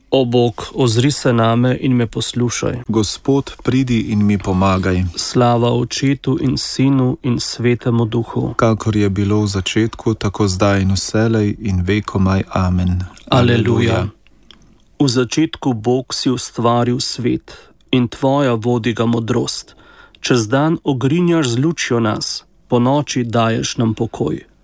O Bog, ozri se name in me poslušaj. Gospod, pridi in mi pomagaj. Slava Očetu in Sinu in Svetemu Duhu. Kakor je bilo v začetku, tako zdaj in vselej in vekomaj. Amen. Aleluja. V začetku Bog si ustvaril svet in tvoja vodi ga modrost. Čez dan ogrinjaš z lučjo nas, po noči daješ nam pokoj.